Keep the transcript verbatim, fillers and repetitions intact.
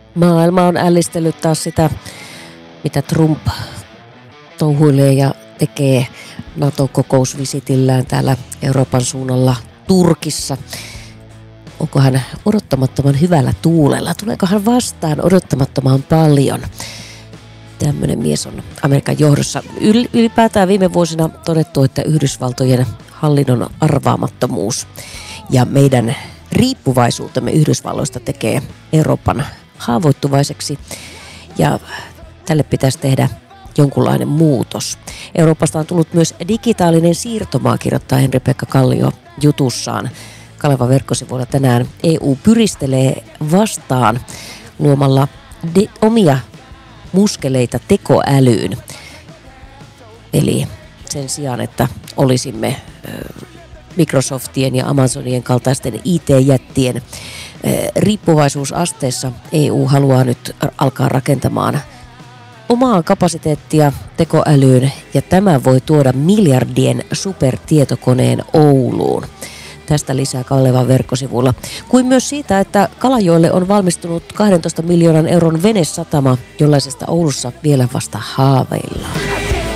Maailma on ällistellyt taas sitä, mitä Trump touhuilee ja tekee NATO-kokousvisitillään täällä Euroopan suunnalla Turkissa. Onko hän odottamattoman hyvällä tuulella? Tuleeko hän vastaan odottamattoman paljon? Tämmöinen mies on Amerikan johdossa. Yl- ylipäätään viime vuosina todettu, että Yhdysvaltojen hallinnon arvaamattomuus ja meidän riippuvaisuutemme Yhdysvalloista tekee Euroopan haavoittuvaiseksi ja tälle pitäisi tehdä jonkunlainen muutos. Euroopasta on tullut myös digitaalinen siirtomaa, kirjoittaa Henri-Pekka Kallio jutussaan. Kalevan verkkosivuilla tänään E U pyristelee vastaan luomalla de- omia muskeleita tekoälyyn. Eli sen sijaan, että olisimme Microsoftien ja Amazonien kaltaisten I T-jättien riippuvaisuusasteessa, E U haluaa nyt alkaa rakentamaan omaa kapasiteettia tekoälyyn, ja tämä voi tuoda miljardien supertietokoneen Ouluun. Tästä lisää Kalevan verkkosivulla. Kuin myös siitä, että Kalajoelle on valmistunut kahdentoista miljoonan euron venesatama, jollaisesta Oulussa vielä vasta haaveillaan.